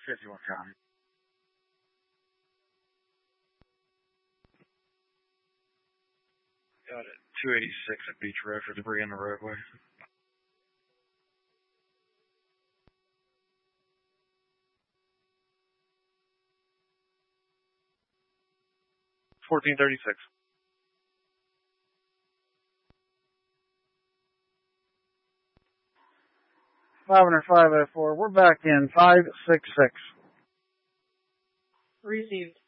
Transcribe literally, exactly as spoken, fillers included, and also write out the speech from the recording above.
fifty-one County. Got it. two eighty-six at Beach Road for debris on the roadway. fourteen thirty-six. five hundred five oh four. We're back in five six six. Received.